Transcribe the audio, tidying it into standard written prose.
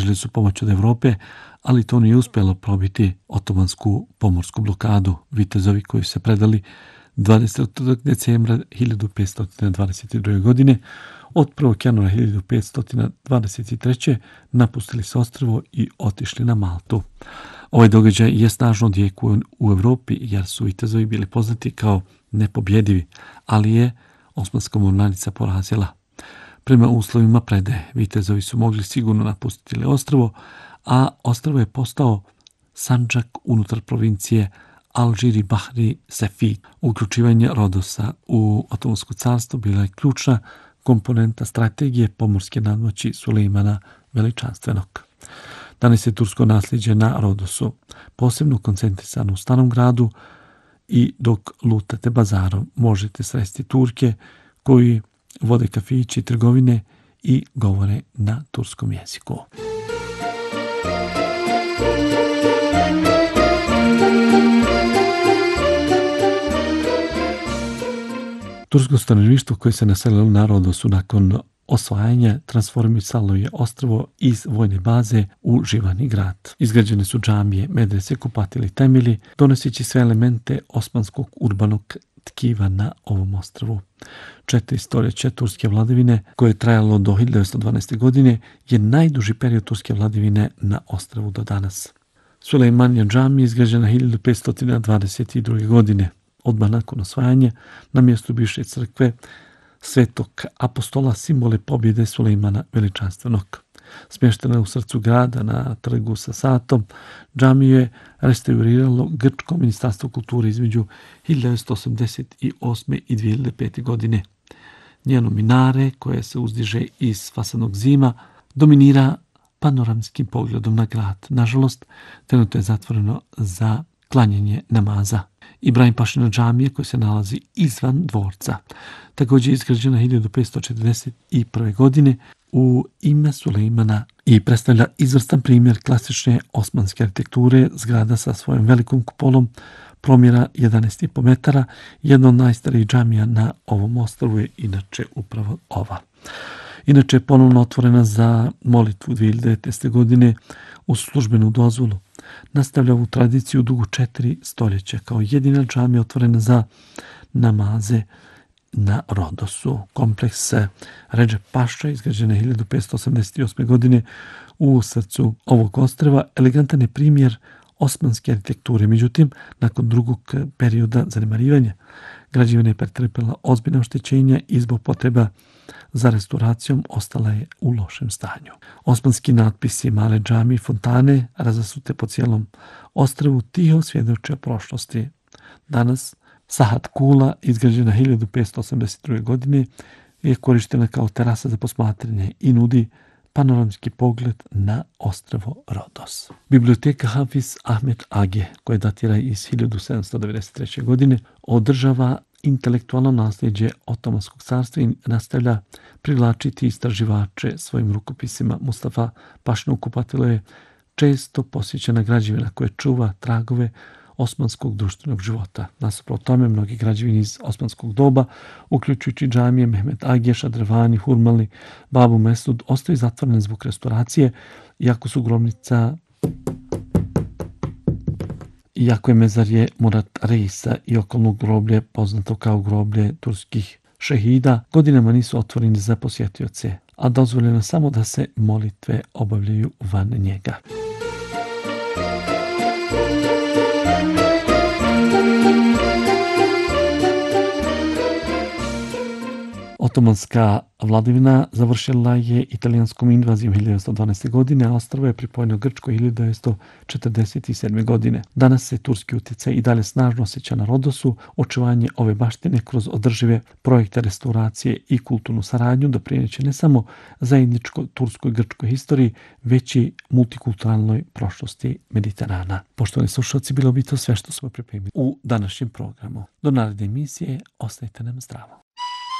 tražili su pomoć od Europe, ali to nije uspjelo probiti otomansku pomorsku blokadu. Vitezovi koji su se predali 20. decembra 1522. godine od 1. januara 1523. napustili su ostrvo i otišli na Maltu. Ovaj događaj je snažno odjekuje u Europi jer su vitezovi bili poznati kao nepobjedivi, ali je Osmanska mornarica porazila. Prema uslovima predaje, vitezovi su mogli sigurno napustiti ostrvo, a ostrvo je postao sandžak unutar provincije Alžiri, Bahri, Sefid. Uključivanje Rodosa u Otomansko carstvo bila je ključna komponenta strategije pomorske nadmoći Sulejmana Veličanstvenog. Danas je tursko nasljeđe na Rodosu posebno koncentrisano u Starom gradu i dok lutate bazarom možete sresti Turke koji vode kafići i trgovine i govore na turskom jeziku. Tursko stanovništvo koje se naselilo na Rodosu nakon osvajanja transformisalo je ostrvo iz vojne baze u živani grad. Izgrađene su džamije, medrese, kupatili, temelji, donoseći sve elemente osmanskog urbanog tkiva na ovom ostrvu. 4 stoljeća turske vladavine, koje je trajalo do 1912. godine, je najduži period turske vladavine na ostrvu do danas. Sulejmanija džamija izgrađena 1522. godine. Odmah nakon osvajanja, na mjestu bivše crkve Svetog apostola simbole pobjede Sulejmana Veličanstvenog. Smještena je u srcu grada na trgu sa Satom, džamiju je restauriralo Grčko ministarstvo kulture između 1988. i 2005. godine. Njeno minare, koje se uzdiže iz fasadnog zima, dominira panoramskim pogledom na grad. Nažalost, trenutno je zatvoreno za klanjanje namaza. Ibrahim Pašina džamija koja se nalazi izvan dvorca. Također je izgrađena 1541. godine u ime Sulejmana i predstavlja izvrstan primjer klasične osmanske arhitekture. Zgrada sa svojom velikom kupolom promjera 11,5 metara. Jedna od najstarijih džamija na ovom ostrvu je inače upravo ova. Inače je ponovno otvorena za molitvu 2019. godine uz službenu dozvolu. Nastavlja ovu tradiciju dugu 4 stoljeća kao jedina džamija otvorena za namaze na Rodosu. Kompleks Redžep Paša izgrađen je 1588. godine u srcu ovog ostrva. Elegantan je primjer osmanske arhitekture. Međutim, nakon drugog perioda zanemarivanja, građevina je pretrpela ozbiljna oštećenja i zbog potreba za restauracijom ostala je u lošem stanju. Osmanski natpisi, male džamije i fontane razasute po cijelom ostrvu tiho svjedoče o prošlosti. Danas Sahat Kula, izgrađena 1582. godine, je korištena kao terasa za posmatranje i nudi panoramski pogled na ostrvo Rodos. Biblioteka Hafiz Ahmed Age, koja datira iz 1793. godine, održava intelektualno nasljeđe Otomanskog carstva i nastavlja privlačiti istraživače svojim rukopisima. Mustafa Pašinov kupatilo je često posjećena građevina koja čuva tragove osmanskog društvenog života. Nasuprot tome, mnogi građevine iz osmanskog doba, uključujući džamije Mehmet Agije, Šadrevani, Hurmali, Babu Mesud, ostaju zatvorene zbog restauracije, iako je mezarje Murat Reisa i okolno groblje, poznato kao groblje turskih šehida, godinama nisu otvoreni za posjetioce, a dozvoljeno samo da se molitve obavljaju van njega. Otomanska vladavina završila je italijanskom invazijom 1912. godine, a ostrvo je pripojeno Grčkoj 1947. godine. Danas se turski utjecaj i dalje snažno osjeća na Rodosu. Očuvanje ove baštine kroz održive projekte restauracije i kulturnu saradnju doprineće ne samo zajedničkoj turskoj grčkoj historiji, već i multikulturalnoj prošlosti Mediterana. Poštovani slušalci, bilo bi to sve što smo pripremili u današnjem programu. Do naredne emisije, ostajte nam zdravo.